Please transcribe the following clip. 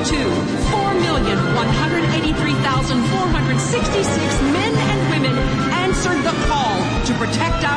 II, 4,183,466 men and women answered the call to protect